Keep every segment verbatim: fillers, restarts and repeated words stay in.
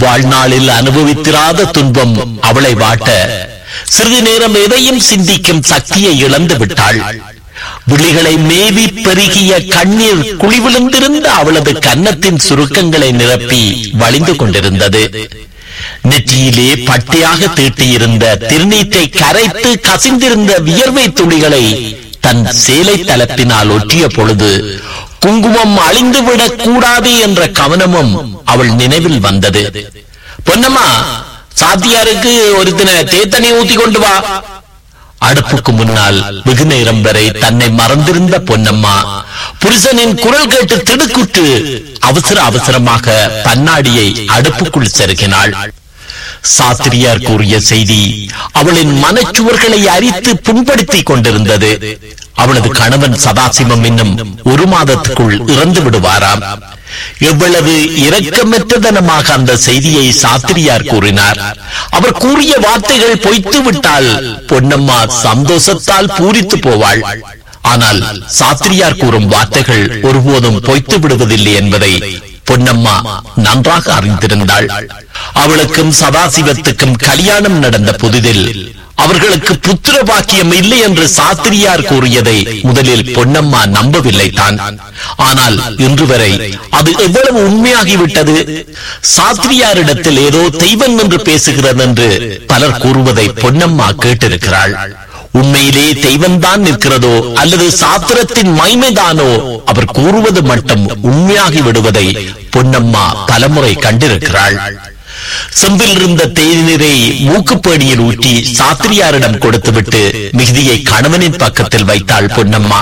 வாழ்நாளில் அனுபவித்திராத துன்பம் அவளை வாட்ட சிறிது நேரம் எதையும் சிந்திக்கும் சக்தியை இழந்து விட்டாள். விழிகளை மேவி பெருகிய கண்ணீர் குழிவிழுந்திருந்த அவளது கன்னத்தின் சுருக்கங்களை நிரப்பி வழிந்து கொண்டிருந்தது. நெற்றியிலே பட்டையாக தீட்டியிருந்த திருநீற்றை கரைத்து கசிந்திருந்த வியர்வை துளிகளை தன் சேலை தலப்பினால் ஒற்றிய பொழுது குங்குமம் அழிந்துவிடக் கூடாது என்ற கவனமும் அவள் நினைவில் வந்தது. பொன்னம்மா, சாத்தியாருக்கு ஒரு தின தேத்தனை ஊத்தி கொண்டு வா. அடுப்புக்கு முன்னால் வெகு நேரம் வரை தன்னை மறந்திருந்த பொன்னம்மா புருஷனின் குரல் கேட்டு திடுக்குற்று அவசர அவசரமாக பன்னாடியை அடுப்புக்குள் செருகினாள். சாத்திரியார் கூறிய செய்தி அவளின் மனச்சுவர்களை அரித்து புண்படுத்திக் கொண்டிருந்தது. அவளது கணவன் சதாசிவம் இன்னும் ஒரு மாதத்துக்குள் இறந்து விடுவாராம். எவ்வளவு இரக்கமற்றதனமாக அந்த செய்தியை சாத்திரியார் கூறினார். அவர் கூறிய வார்த்தைகள் பொய்த்து விட்டால் பொன்னம்மா சந்தோஷத்தால் பூரித்து போவாள். ஆனால் சாத்திரியார் கூறும் வார்த்தைகள் ஒருபோதும் பொய்த்து விடுவதில்லை என்பதை பொன்னம்மா நன்றாக அறிந்திருந்தாள். அவளுக்கும் சதாசிவத்துக்கும் கல்யாணம் நடந்த புதிதில் அவர்களுக்கு புத்திர பாக்கியம் இல்லை என்று சாத்திரியார் கூறியதை முதலில் பொன்னம்மா நம்பவில்லை தான். ஆனால் இன்று வரை அது எவ்வளவு உண்மையாகிவிட்டது. சாத்திரியாரிடத்தில் ஏதோ தெய்வம் என்று பேசுகிறது என்று பலர் கூறுவதை பொன்னம்மா கேட்டிருக்கிறாள். உண்மையிலே தெய்வம்தான் நிற்கிறதோ அல்லது சாத்திரத்தின் மைமைதானோ அவர் கூறுவது மட்டும் உண்மையாகி விடுவதை பொன்னம்மா பலமுறை கண்டிருக்கிறாள். செம்பில் இருந்த தேநீரை மூக்குப்பேடியில் ஊற்றி சாத்திரியாரிடம் கொடுத்துவிட்டு மிகுதியை கணவனின் பக்கத்தில் வைத்தாள் பொன்னம்மா.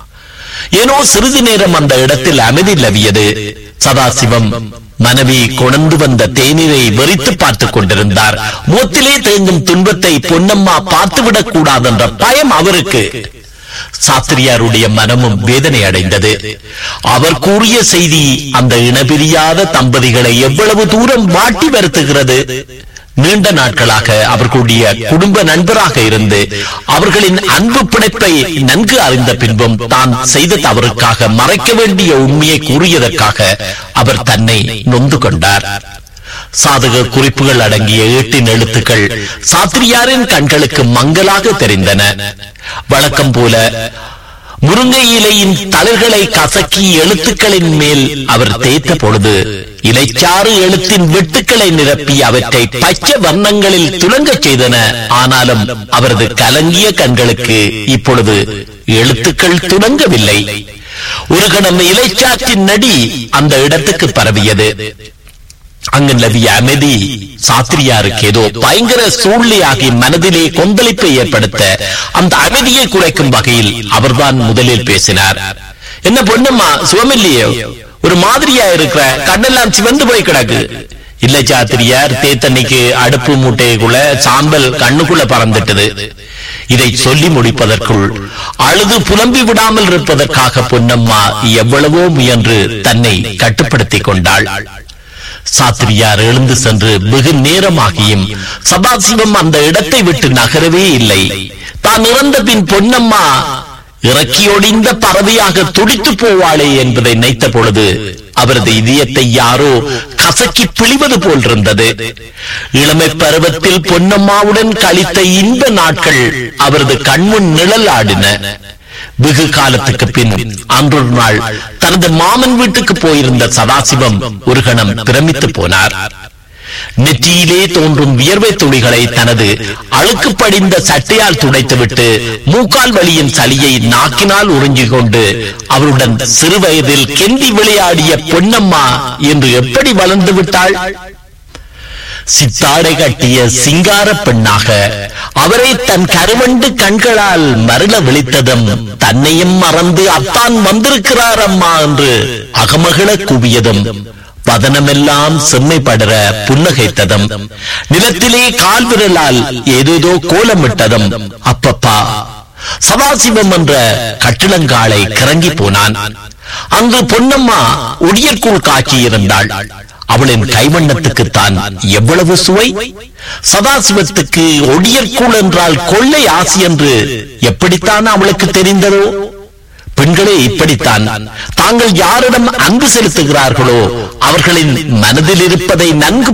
ஏனோ சிறிது நேரம் அந்த இடத்தில் அமைதி நிலவியது. சதாசிவம் மனைவி கொண்டு வந்த தேநீரை வெறித்து பார்த்துக் கொண்டிருந்தார். முகத்திலே தேங்கும் துன்பத்தை பொன்னம்மா பார்த்துவிடக் கூடாது என்ற பயம் அவருக்கு. சாஸ்திரியாருடைய மனமும் வேதனை அடைந்தது. அவர் கூறிய செய்தி அந்த இனபிரியாத தம்பதிகளை எவ்வளவு தூரம் வாட்டி வருத்துகிறது. நீண்ட நாட்களாக அவர்களுடைய குடும்ப நண்பராக இருந்து அவர்களின் அன்பு பிணைப்பை நன்கு அறிந்த பின்பும் தான் செய்த தவறுக்காக மறைக்க வேண்டிய உண்மையை கூறியதற்காக அவர் தன்னை நொந்து கொண்டார். சாதக குறிப்புகள் அடங்கிய ஏட்டின் எழுத்துக்கள் சாத்திரியாரின் கண்களுக்கு மங்கலாக தெரிந்தன. வழக்கம் போல முருங்கை இலையின் தளிர்களை கசக்கி எழுத்துக்களின் மேல் அவர் தேய்த்த பொழுது இலைச்சாறு எழுத்தின் வெட்டுக்களை நிரப்பி அவற்றை பச்சை வர்ணங்களில் துலங்கச் செய்தன. ஆனாலும் அவரது கலங்கிய கண்களுக்கு இப்பொழுது எழுத்துக்கள் துலங்கவில்லை. ஒரு கணம் இலைச்சாற்றின் நடி அந்த இடத்துக்கு பரவியது. அங்கு நிலவிய அமைதி சாத்திரியாருக்கு ஏதோ பயங்கர சூழ்நிலையாகி மனதிலே கொந்தளிப்பை ஏற்படுத்த அந்த அமைதியை குறைக்கும் வகையில் அவர்தான் முதலில் பேசினார். என்ன பொன்னம்மா, சுவமில்லையோ? ஒரு மாதிரியா இருக்கிற, கண்ணெல்லாம் சிவந்து போய் கிடக்கு. இல்ல சாத்திரியார், தேத்தன்னைக்கு அடுப்பு மூட்டைக்குள்ள சாம்பல் கண்ணுக்குள்ள பறந்துட்டது. இதை சொல்லி முடிப்பதற்குள் அழுது புலம்பி விடாமல் இருப்பதற்காக பொன்னம்மா எவ்வளவோ முயன்று தன்னை கட்டுப்படுத்திக் கொண்டாள். சாத்திரியார் எழுந்து சென்று வெகு நேரமாகியும் சதாசிவம் அந்த இடத்தை விட்டு நகரவே இல்லை. தான் இறந்த பின் பொன்னம்மா இறக்கியொடிந்த பறவையாக துடித்து போவாளே என்பதை நினைத்த பொழுது அவரது இதயத்தை யாரோ கசக்கி பிழிவது போல் இருந்தது. இளமை பருவத்தில் பொன்னம்மாவுடன் கழித்த இன்ப நாட்கள் அவரது கண்முன் நிழல் ஆடின. வெகு காலத்துக்கு பின் அன்றொரு நாள் தனது மாமன் வீட்டுக்கு போயிருந்த சதாசிவம் ஒரு கணம் பிரமித்து போனார். நெற்றியிலே தோன்றும் வியர்வை துளிகளை தனது அழுக்கு படிந்த சட்டையால் துடைத்துவிட்டு மூக்கால் வலியின் சளியை நாக்கினால் உறிஞ்சிக் கொண்டு அவருடன் சிறு வயதில் கெந்தி விளையாடிய பொன்னம்மா என்று எப்படி வளர்ந்து விட்டாள்? சித்தாடை கட்டிய சிங்கார பெண்ணாக அவரை தன் கருவண்டு கண்களால் மருள விழித்ததும் தன்னையும் மறந்து அத்தான் வந்திருக்கிறார் அம்மா என்று அகமகிழ கூவியதும் வதனமெல்லாம் செம்மை படர புன்னகைத்ததும் நிலத்திலே கால் விரலால் ஏதேதோ கோலமிட்டதும் அப்பப்பா சதாசிவம் என்ற கட்டிலங்காலை கிறங்கி போனான். அங்கு பொன்னம்மா ஒடியற்கூழ் காட்சியிருந்தாள். அவளின் கைவண்ணத்துக்குத்தான் எவ்வளவு சுவை! சதாசிவத்துக்கு ஒடியற்கூழ் என்றால் கொள்ளை ஆசி என்று எப்படித்தான் அவளுக்கு தெரிந்ததோ? பெண்களே இப்படித்தான். தாங்கள் யாரிடம் அன்பு செலுத்துகிறார்களோ அவர்களின் மனதில் இருப்பதை நன்கு